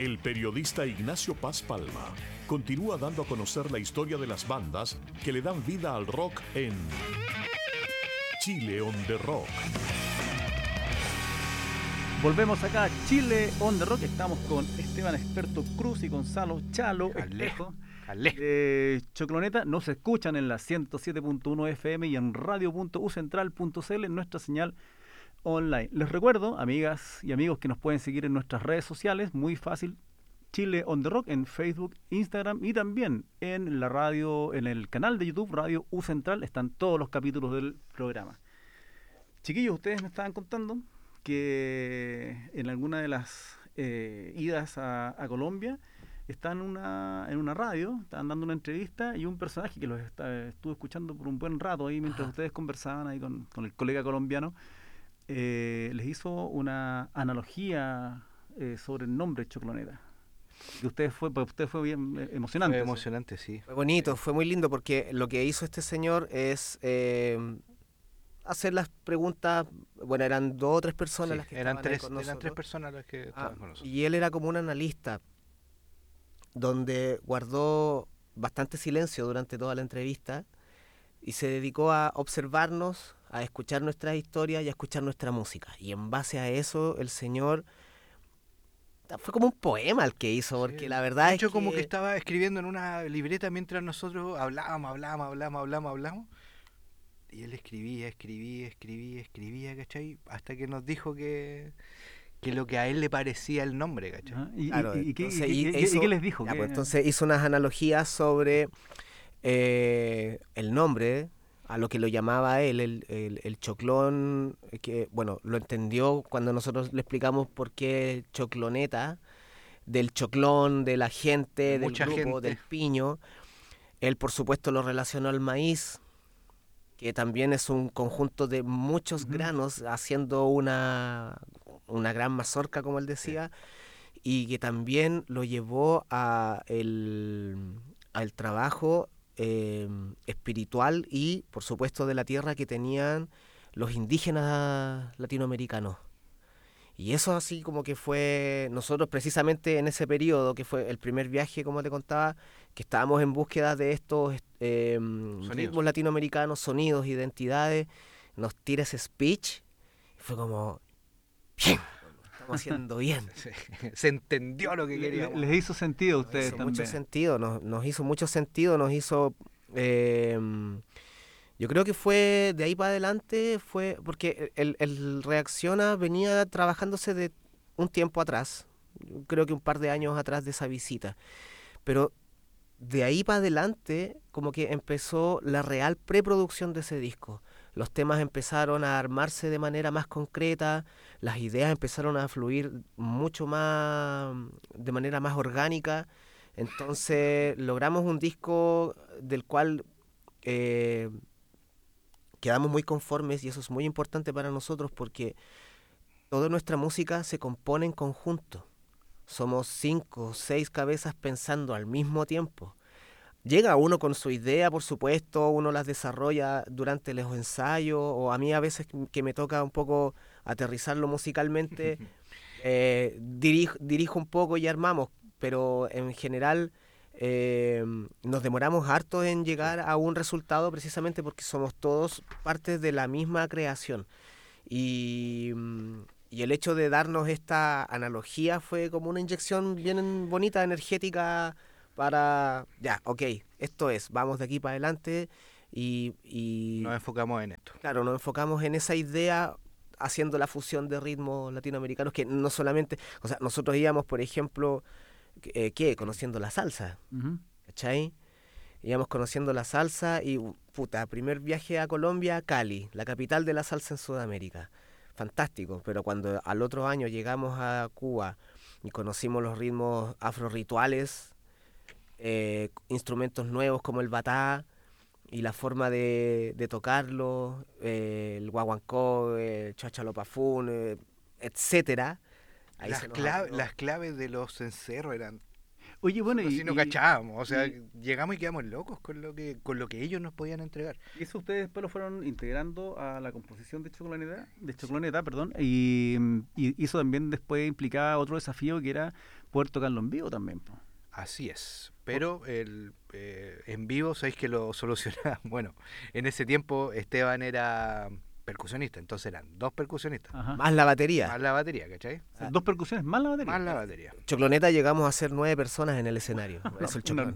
El periodista Ignacio Paz Palma continúa dando a conocer la historia de las bandas que le dan vida al rock en Chile on the Rock. Volvemos acá a Chile on the Rock. Estamos con Esteban Experto Cruz y Gonzalo Chalo Alejo. Chocloneta. Nos escuchan en la 107.1 FM y en radio.ucentral.cl en nuestra señal online. Les recuerdo, amigas y amigos, que nos pueden seguir en nuestras redes sociales, muy fácil, Chile on the Rock, en Facebook, Instagram y también en la radio, en el canal de YouTube, Radio U Central, están todos los capítulos del programa. Chiquillos, ustedes me estaban contando que en alguna de las idas a Colombia están en una radio, estaban dando una entrevista y un personaje que los estuve escuchando por un buen rato ahí mientras ustedes conversaban ahí con el colega colombiano, les hizo una analogía sobre el nombre Chocloneta. Que para usted fue bien emocionante. Fue emocionante, sí. Fue bonito, fue muy lindo porque lo que hizo este señor es hacer las preguntas. Bueno, eran 2 o 3 personas las que estaban ahí con nosotros. Eran 3 personas las que estaban con nosotros. Y él era como un analista donde guardó bastante silencio durante toda la entrevista y se dedicó a observarnos, a escuchar nuestras historias y a escuchar nuestra música. Y en base a eso, el señor fue como un poema el que hizo, porque sí, la verdad es que... como que estaba escribiendo en una libreta mientras nosotros hablábamos. Y él escribía, ¿cachai? Hasta que nos dijo que lo que a él le parecía el nombre, ¿cachai? ¿Y qué les dijo? Pues, entonces hizo unas analogías sobre el nombre, a lo que lo llamaba él, el choclón, que bueno, lo entendió cuando nosotros le explicamos por qué chocloneta, del choclón, de la gente, del grupo, del piño. Él, por supuesto, lo relacionó al maíz, que también es un conjunto de muchos granos haciendo una gran mazorca, como él decía, y que también lo llevó al trabajo espiritual y, por supuesto, de la tierra que tenían los indígenas latinoamericanos. Y eso así como que fue, nosotros precisamente en ese periodo, que fue el primer viaje, como te contaba, que estábamos en búsqueda de estos ritmos latinoamericanos, sonidos, identidades, nos tira ese speech, y fue como, bien, lo estamos haciendo bien. Sí, se entendió lo que queríamos. ¿Les hizo sentido a ustedes también? Mucho sentido, nos hizo mucho sentido, nos hizo... yo creo que fue de ahí para adelante, fue porque el Reacciona venía trabajándose de un tiempo atrás, creo que un par de años atrás de esa visita, pero de ahí para adelante como que empezó la real preproducción de ese disco. Los temas empezaron a armarse de manera más concreta, las ideas empezaron a fluir mucho más, de manera más orgánica, entonces logramos un disco del cual... quedamos muy conformes y eso es muy importante para nosotros porque toda nuestra música se compone en conjunto. Somos 5 o 6 cabezas pensando al mismo tiempo. Llega uno con su idea, por supuesto, uno las desarrolla durante los ensayos o a mí a veces que me toca un poco aterrizarlo musicalmente, dirijo un poco y armamos, pero en general... nos demoramos harto en llegar a un resultado precisamente porque somos todos partes de la misma creación y el hecho de darnos esta analogía fue como una inyección bien bonita, energética para, ya, ok, esto es, vamos de aquí para adelante y nos enfocamos en esto. Claro, nos enfocamos en esa idea haciendo la fusión de ritmos latinoamericanos que no solamente, o sea, nosotros íbamos, por ejemplo, conociendo la salsa, ¿cachai? Íbamos conociendo la salsa y, primer viaje a Colombia, Cali, la capital de la salsa en Sudamérica. Fantástico, pero cuando al otro año llegamos a Cuba y conocimos los ritmos afrorrituales, instrumentos nuevos como el batá y la forma de tocarlo, el guaguancó, el chachalopafún, etcétera. Las claves de los cencerros eran Oye, bueno, Nosotros sí no cachábamos, o sea, y- llegamos y quedamos locos con lo que ellos nos podían entregar. y eso ustedes después lo fueron integrando a la composición de Sí. Chocloneta, perdón, y eso también después implicaba otro desafío que era poder tocarlo en vivo también, po. Así es, pero en vivo, ¿sabéis que lo solucionaba? Bueno, en ese tiempo Esteban era percusionista, entonces eran 2 percusionistas, Ajá. Más la batería. más la batería, ¿cachai? O sea, 2 percusiones más la batería. Más la batería. Chocloneta llegamos a ser 9 personas en el escenario. Eso el Una- choclón.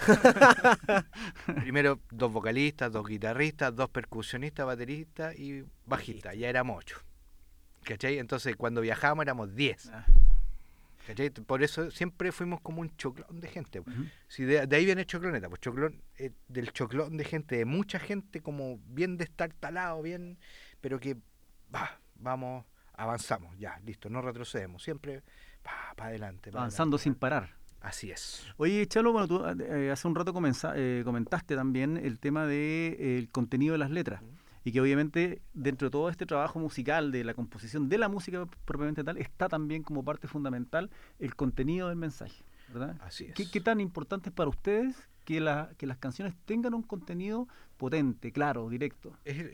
Primero 2 vocalistas, 2 guitarristas, 2 percusionistas, bateristas y bajistas, ya éramos 8. ¿Cachai? Entonces cuando viajábamos éramos 10. Ah, ¿Cachai? Por eso siempre fuimos como un choclón de gente. ujú. Si de ahí viene Chocloneta, pues choclón, del choclón de gente, de mucha gente como bien destartalado, bien, pero que vamos, avanzamos, ya, listo, no retrocedemos, siempre para adelante. Avanzando sin parar. Así es. Oye, Chalo, bueno, tú hace un rato comentaste también el tema del contenido de las letras. Ujú. Y que obviamente dentro de todo este trabajo musical, de la composición de la música propiamente tal, está también como parte fundamental el contenido del mensaje, ¿verdad? Así es. ¿Qué tan importante es para ustedes que las canciones tengan un contenido potente, claro, directo?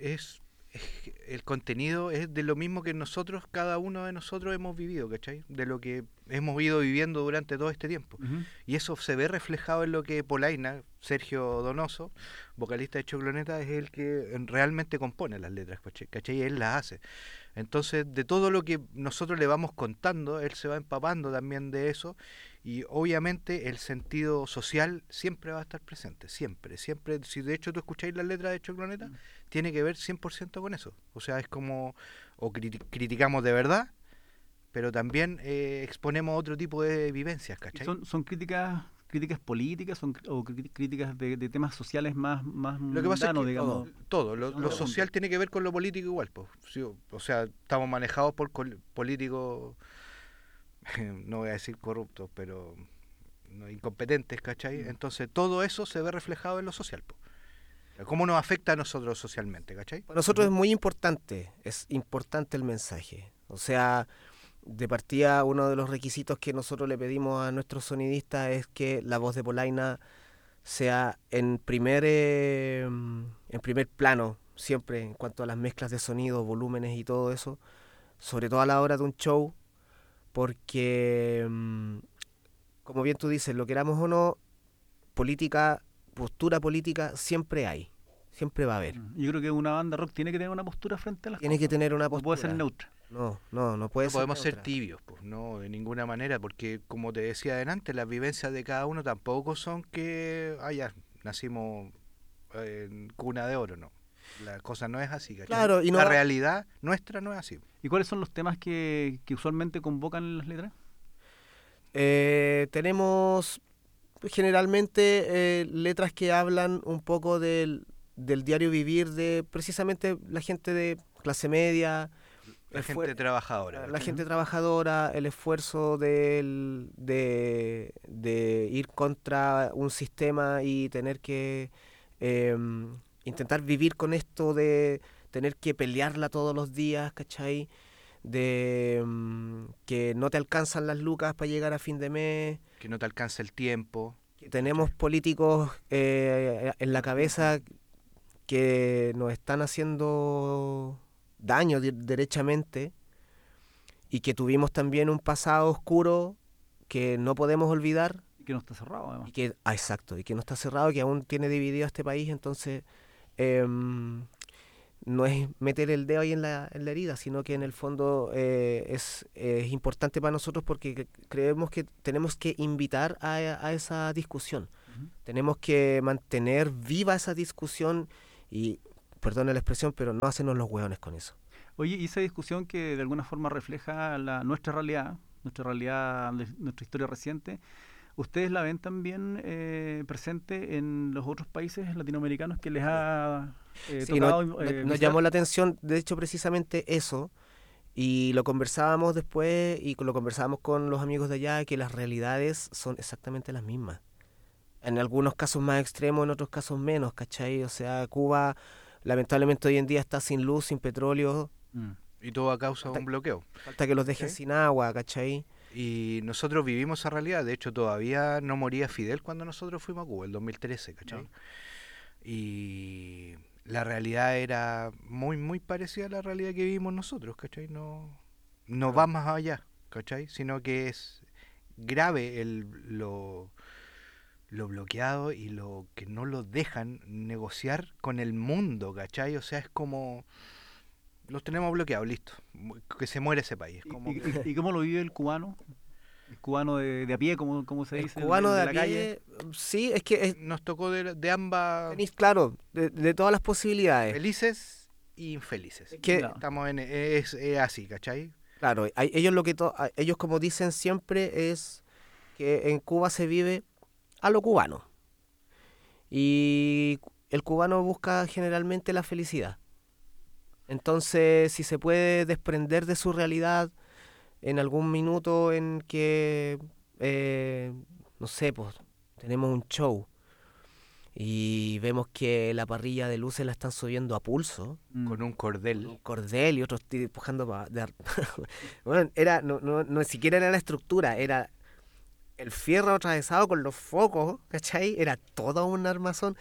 El contenido es de lo mismo que nosotros, cada uno de nosotros hemos vivido, ¿cachai? De lo que hemos ido viviendo durante todo este tiempo. Ujú. Y eso se ve reflejado en lo que Polaina, Sergio Donoso, vocalista de Chocloneta, es el que realmente compone las letras, ¿cachai? Él las hace. Entonces, de todo lo que nosotros le vamos contando, él se va empapando también de eso. Y obviamente el sentido social siempre va a estar presente, siempre, siempre. Si de hecho tú escucháis las letras de Chocloneta, tiene que ver 100% con eso. O sea, es como, o criticamos de verdad, pero también exponemos otro tipo de vivencias, ¿Y ¿cachai? son críticas políticas o críticas de temas sociales más Lo que pasa es mundanos, que digamos? todo, lo Todo social tiene que ver con lo político igual, pues. Sí, o sea, estamos manejados por políticos, no voy a decir corruptos, pero no, incompetentes, ¿cachai? Entonces todo eso se ve reflejado en lo social, pues. ¿Cómo nos afecta a nosotros socialmente, cachai? Para nosotros es importante el mensaje. O sea, de partida uno de los requisitos que nosotros le pedimos a nuestros sonidistas es que la voz de Polaina sea en primer plano, siempre en cuanto a las mezclas de sonido, volúmenes y todo eso, sobre todo a la hora de un show, porque, como bien tú dices, lo queramos o no, postura política siempre hay, siempre va a haber. Yo creo que una banda rock tiene que tener una postura frente a las Tiene que cosas. tener una No postura. puede ser neutra. No No puede ser podemos ser neutra. tibios, pues, no, de ninguna manera, porque como te decía adelante, las vivencias de cada uno tampoco son que, ya, nacimos en cuna de oro, no. La cosa no es así, ¿cachai? Claro, y no la va- realidad nuestra no es así. ¿Y cuáles son los temas que usualmente convocan en las letras? Tenemos generalmente letras que hablan un poco del diario vivir de precisamente la gente de clase media, La esfuer- gente trabajadora. la gente trabajadora, el esfuerzo de ir contra un sistema y tener que intentar vivir con esto de tener que pelearla todos los días, ¿cachai? De que no te alcanzan las lucas para llegar a fin de mes, Que no te alcanza el tiempo. que tenemos políticos en la cabeza que nos están haciendo daño derechamente y que tuvimos también un pasado oscuro que no podemos olvidar Y que no está cerrado, además. y que, exacto, y que no está cerrado, que aún tiene dividido a este país, entonces no es meter el dedo ahí en la herida, sino que en el fondo es importante para nosotros porque creemos que tenemos que invitar a esa discusión. Ujú. Tenemos que mantener viva esa discusión y, perdone la expresión, pero no hacernos los hueones con eso. Oye, y esa discusión que de alguna forma refleja nuestra realidad, nuestra historia reciente, ¿ustedes la ven también presente en los otros países latinoamericanos que les ha Sí, tocado nos visitar? llamó la atención, de hecho, precisamente eso, y lo conversábamos después y lo conversábamos con los amigos de allá, que las realidades son exactamente las mismas. En algunos casos más extremos, en otros casos menos, ¿cachai? O sea, Cuba lamentablemente hoy en día está sin luz, sin petróleo, Mm. Y todo a causa de un bloqueo. falta que los dejen ¿Sí? sin agua, ¿cachai? Y nosotros vivimos esa realidad. De hecho, todavía no moría Fidel cuando nosotros fuimos a Cuba, el 2013, ¿cachai? No. Y la realidad era muy, muy parecida a la realidad que vivimos nosotros, ¿cachai? No va más allá, ¿cachai? Sino que es grave lo bloqueado y lo que no lo dejan negociar con el mundo, ¿cachai? O sea, es como... Los tenemos bloqueados, listo. Que se muere ese país. Como que- ¿Y cómo lo vive el cubano? El cubano de a pie, como se El dice, cubano de de a la calle. pie, sí, es que nos tocó de ambas, tenéis claro, de todas las posibilidades. felices y infelices. Que- Claro. Estamos es así, ¿cachai? Claro, ellos ellos como dicen siempre es que en Cuba se vive a lo cubano. Y el cubano busca generalmente la felicidad. Entonces, si se puede desprender de su realidad en algún minuto en que, no sé, pues tenemos un show y vemos que la parrilla de luces la están subiendo a pulso, Con un un cordel. cordel y otros empujando bueno, no siquiera era la estructura, era el fierro atravesado con los focos, ¿cachai? Era todo un armazón.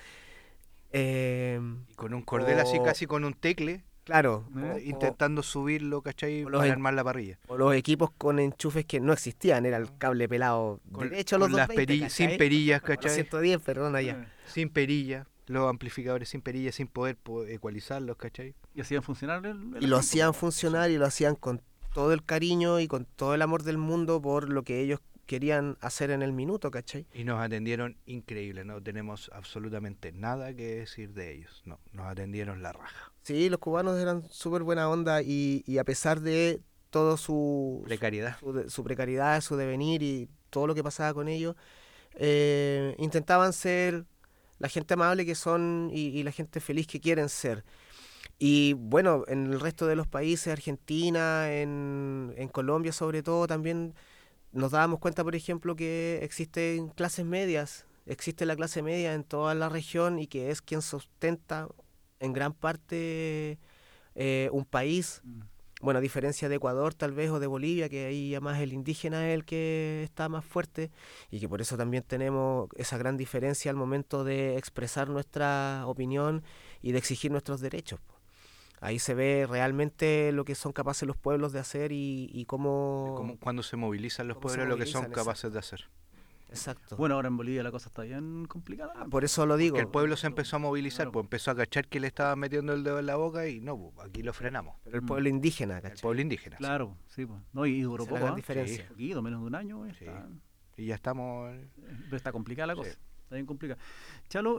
Eh, Y con un cordel así o- casi con un tecle, claro, intentando subirlo, ¿cachai? o los Para en- armar la parrilla. o los equipos con enchufes que no existían, era el cable pelado Con, derecho a los con las 220, perillas, sin ¿cachai? perillas, O los ¿cachai? 110, perdón, allá. Sin perilla. Los amplificadores sin perilla, sin poder ecualizarlos, ¿cachai? Y hacían funcionar Y lo hacían funcionar y lo hacían con todo el cariño y con todo el amor del mundo por lo que ellos querían hacer en el minuto, ¿cachai? Y nos atendieron increíble, no tenemos absolutamente nada que decir de ellos. No, nos atendieron la raja. Sí, los cubanos eran súper buena onda y a pesar de todo Precariedad. su precariedad, su devenir y todo lo que pasaba con ellos, intentaban ser la gente amable que son y la gente feliz que quieren ser. Y bueno, en el resto de los países, Argentina, en Colombia sobre todo, también nos dábamos cuenta, por ejemplo, que existen clases medias, existe la clase media en toda la región y que es quien sustenta en gran parte un país. Bueno, a diferencia de Ecuador tal vez o de Bolivia, que ahí ya más el indígena es el que está más fuerte y que por eso también tenemos esa gran diferencia al momento de expresar nuestra opinión y de exigir nuestros derechos. Ahí se ve realmente lo que son capaces los pueblos de hacer y cómo... Como cuando se movilizan los cómo se pueblos, lo que son movilizan, capaces de hacer. Exacto. Bueno, ahora en Bolivia la cosa está bien complicada. Por eso lo digo. Que el pueblo se empezó a movilizar, Claro. pues empezó a cachar que le estaban metiendo el dedo en la boca y no, pues, aquí lo frenamos. Pero el pueblo indígena, El ¿cachai? pueblo indígena. Claro, sí, pues. No, y duró Esa es la poco, gran ¿ah? diferencia. Poquito, menos de un año. Sí. Está, Y ya estamos... pero está complicada la cosa. Sí. Está bien complicada. Chalo,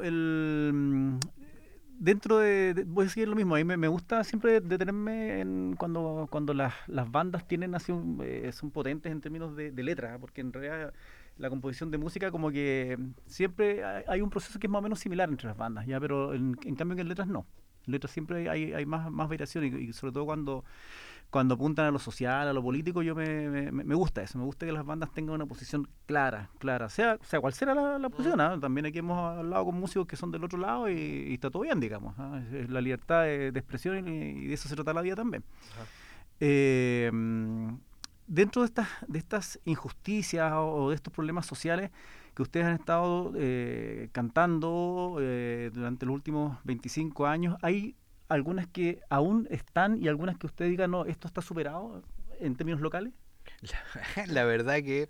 voy a decir lo mismo, a mí me gusta siempre detenerme en cuando las bandas tienen así son potentes en términos de letra, porque en realidad la composición de música como que siempre hay un proceso que es más o menos similar entre las bandas, ya, pero en cambio en letras no. En letras siempre hay más variación y sobre todo cuando apuntan a lo social, a lo político, yo me gusta eso, me gusta que las bandas tengan una posición clara, sea cual sea la posición, ¿ah? También aquí hemos hablado con músicos que son del otro lado y está todo bien, digamos, ¿ah? Es la libertad de expresión y de eso se trata la vida también. Eh, Dentro de estas injusticias o de estos problemas sociales que ustedes han estado cantando durante los últimos 25 años, ¿hay algunas que aún están y algunas que usted diga, no, esto está superado en términos locales? La verdad que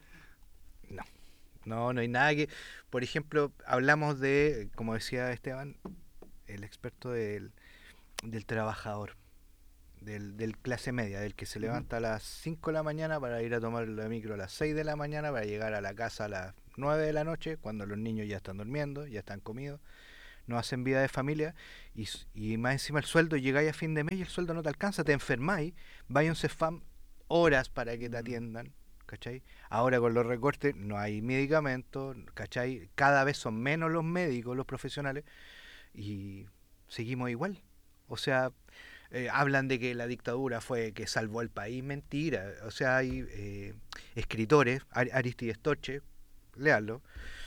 no hay nada que... Por ejemplo, hablamos de, como decía Esteban, el experto del trabajador, del clase media, del que se levanta a las 5 de la mañana para ir a tomar la micro a las 6 de la mañana, para llegar a la casa a las 9 de la noche, cuando los niños ya están durmiendo, ya están comidos, no hacen vida de familia, y más encima el sueldo, llegáis a fin de mes y el sueldo no te alcanza, te enfermáis, vais a un CEFAM horas para que te atiendan, ¿cachai? Ahora con los recortes no hay medicamentos, ¿cachai? Cada vez son menos los médicos, los profesionales, y seguimos igual. O sea, hablan de que la dictadura fue que salvó al país, mentira. O sea, hay escritores, Aristides Toche, léanlo,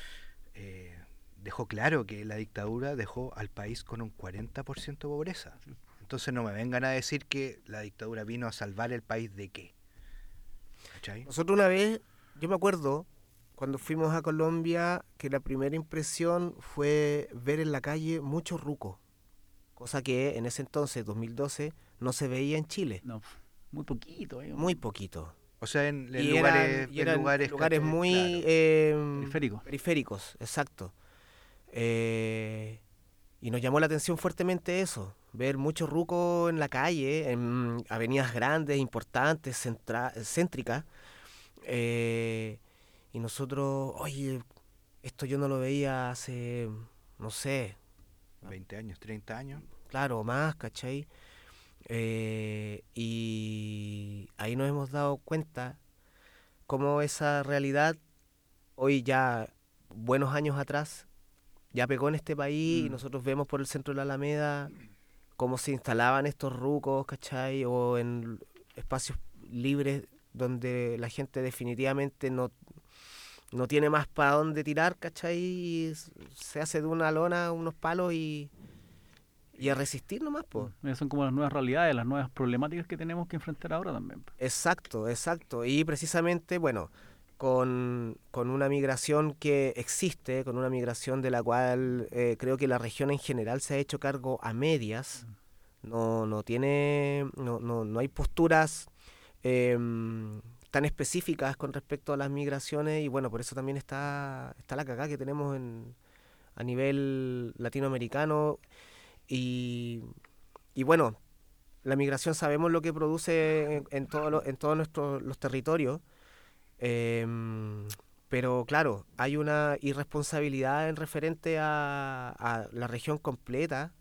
dejó claro que la dictadura dejó al país con un 40% de pobreza. Entonces no me vengan a decir que la dictadura vino a salvar el país de qué. ¿cachai? Nosotros una vez, yo me acuerdo, cuando fuimos a Colombia, que la primera impresión fue ver en la calle muchos rucos, cosa que en ese entonces, 2012, no se veía en Chile, No, muy poquito. muy poquito. O sea, en Y lugares, eran lugares ¿cachai? muy Periféricos. periféricos, exacto. Y nos llamó la atención fuertemente eso, ver muchos rucos en la calle, en avenidas grandes, importantes, céntricas. Y nosotros, oye, esto yo no lo veía hace, no sé, 20 años, 30 años. claro, más, ¿cachai? Y ahí nos hemos dado cuenta cómo esa realidad, hoy ya, buenos años atrás, ya pegó en este país y nosotros vemos por el centro de la Alameda cómo se instalaban estos rucos, ¿cachai? O en espacios libres donde la gente definitivamente no tiene más para dónde tirar, ¿cachai? Y se hace de una lona unos palos y a resistir nomás, pues. Son como las nuevas realidades, las nuevas problemáticas que tenemos que enfrentar ahora también. Exacto, exacto. Y precisamente, bueno, con una migración que existe, con una migración de la cual creo que la región en general se ha hecho cargo a medias, no hay posturas tan específicas con respecto a las migraciones, y bueno, por eso también está la cagada que tenemos a nivel latinoamericano. Y bueno, la migración sabemos lo que produce en todos los territorios, pero claro, hay una irresponsabilidad en referente a la región completa,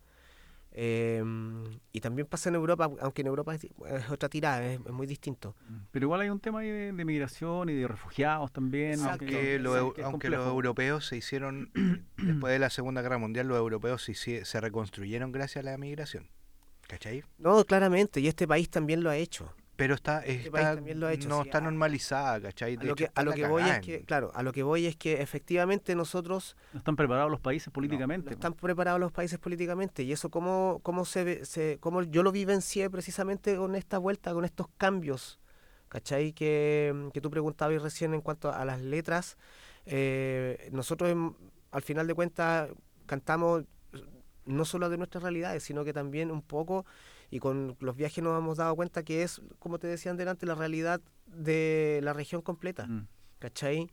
y también pasa en Europa, aunque en Europa es otra tirada, es muy distinto. Pero igual hay un tema ahí de migración y de refugiados también. Exacto. Aunque, que los es complejo. europeos se hicieron, después de la Segunda Guerra Mundial, los europeos se reconstruyeron gracias a la migración. ¿Cachai? No, claramente, y este país también lo ha hecho. Pero Este país también lo ha hecho, no sí, está normalizada, ¿cachai? De hecho, está a lo la que voy cagá es que, claro, a lo que voy es que efectivamente nosotros No están preparados los países no políticamente. están preparados los países políticamente, y eso cómo cómo yo lo vivencié precisamente con esta vuelta, con estos cambios, ¿cachai? Que tú preguntabas recién en cuanto a las letras. Nosotros al final de cuentas cantamos no solo de nuestras realidades, sino que también un poco, y con los viajes nos hemos dado cuenta que es, como te decía delante, la realidad de la región completa, ¿cachai?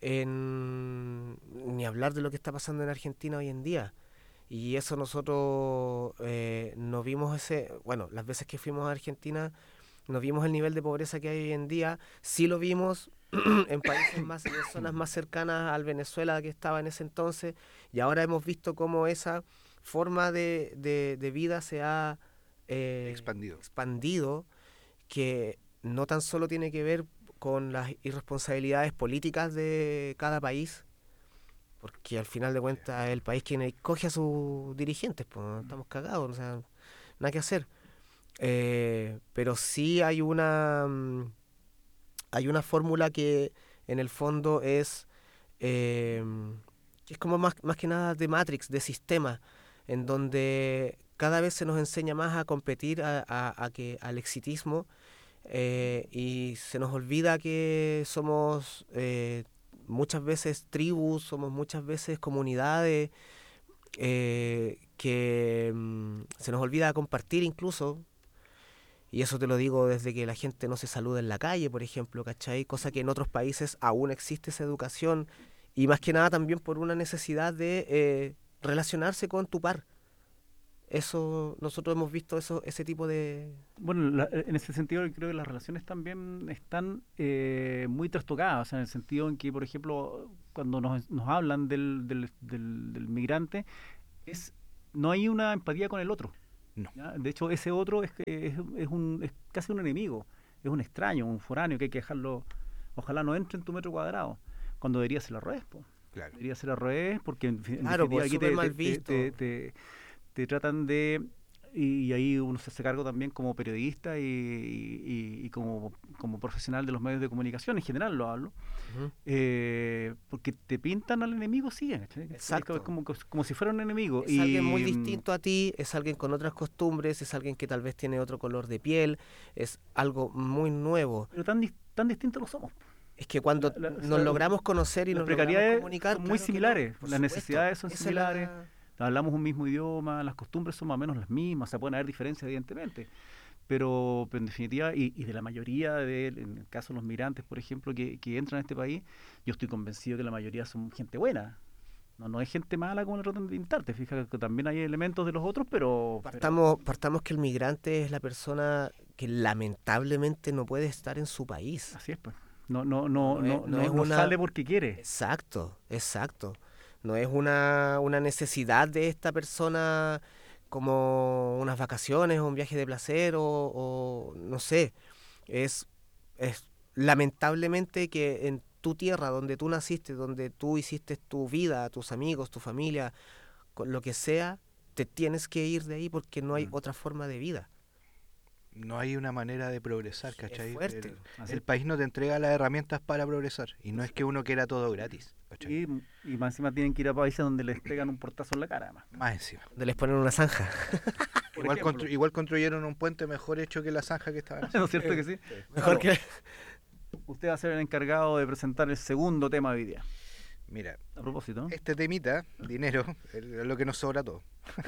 Ni hablar de lo que está pasando en Argentina hoy en día. Y eso nosotros nos vimos bueno, las veces que fuimos a Argentina, nos vimos el nivel de pobreza que hay hoy en día. Sí lo vimos en países en zonas más cercanas al Venezuela que estaba en ese entonces, y ahora hemos visto cómo esa forma de vida se ha expandido, que no tan solo tiene que ver con las irresponsabilidades políticas de cada país, porque al final de cuentas es el país quien escoge a sus dirigentes, pues estamos cagados, o sea, nada que hacer. Pero sí hay una fórmula que en el fondo que es como más que nada de Matrix, de sistema, en donde cada vez se nos enseña más a competir al exitismo, y se nos olvida que somos muchas veces tribus, somos muchas veces comunidades, que se nos olvida compartir incluso. Y eso te lo digo desde que la gente no se saluda en la calle, por ejemplo, ¿cachai? Cosa que en otros países aún existe esa educación, y más que nada también por una necesidad de relacionarse con tu par. Eso, nosotros hemos visto ese tipo de... Bueno, en ese sentido creo que las relaciones también están muy trastocadas, o sea, en el sentido en que, por ejemplo, cuando nos hablan del migrante, no hay una empatía con el otro. No. ¿Ya? De hecho, ese otro es casi un enemigo, es un extraño, un foráneo que hay que dejarlo, ojalá no entre en tu metro cuadrado, cuando debería ser al revés, po. Claro. Debería ser al revés, porque en Claro, definitiva pues aquí súper mal visto. te tratan de y ahí uno se hace cargo también como periodista y como profesional de los medios de comunicación, en general lo hablo, Ujú. porque te pintan al enemigo, sí, ¿cachai? Exacto. Es como si fuera un enemigo. Es alguien muy distinto a ti, es alguien con otras costumbres, es alguien que tal vez tiene otro color de piel, es algo muy nuevo. Pero tan distintos no somos. Es que cuando O nos sea, logramos conocer y las nos logramos precariedades comunicar, son muy claro que no, similares, por las supuesto. necesidades son Esa es similares. la- Hablamos un mismo idioma, las costumbres son más o menos las mismas, se pueden haber diferencias evidentemente, pero en definitiva, y de la mayoría, en el caso de los migrantes, por ejemplo, que entran a este país, yo estoy convencido que la mayoría son gente buena, no es gente mala como le tratan de pintar, te fijas que también hay elementos de los otros, pero Partamos que el migrante es la persona que lamentablemente no puede estar en su país. así es, pues. No es No una- sale porque quiere. Exacto, exacto. No es una necesidad de esta persona como unas vacaciones o un viaje de placer o no sé. Es lamentablemente que en tu tierra, donde tú naciste, donde tú hiciste tu vida, tus amigos, tu familia, con lo que sea, te tienes que ir de ahí porque no hay Mm. otra forma de vida. No hay una manera de progresar, ¿cachai? fuerte. Así El es. país no te entrega las herramientas para progresar. Y no es que uno quiera todo gratis, ¿cachai? Y más encima tienen que ir a países donde les pegan un portazo en la cara, además. Más encima. Donde les ponen una zanja. Por Igual, ejemplo. igual construyeron un puente mejor hecho que la zanja que estaban haciendo. ¿No es cierto que sí? Mejor Claro. que... Usted va a ser el encargado de presentar el segundo tema de hoy día. Mira, A propósito, ¿no? este temita, dinero, es lo que nos sobra todo.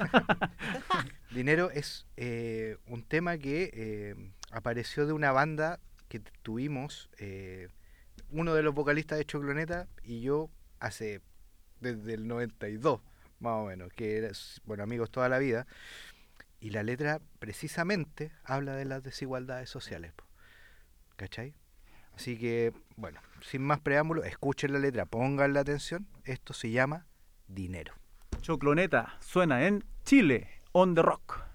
Dinero es un tema que apareció de una banda que tuvimos, uno de los vocalistas de Chocloneta y yo desde el 92, más o menos, que era, bueno, amigos toda la vida. Y la letra precisamente habla de las desigualdades sociales, po, ¿cachai? Así que, bueno, sin más preámbulos, escuchen la letra, pongan la atención. Esto se llama Dinero. Chocloneta suena en Chile, on the rock.